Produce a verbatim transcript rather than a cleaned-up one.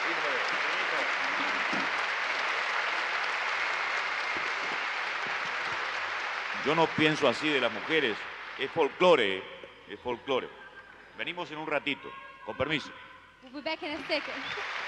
Yo no pienso así de las mujeres. Es folclore, es folclore. Venimos en un ratito. Con permiso. We'll be back in a second.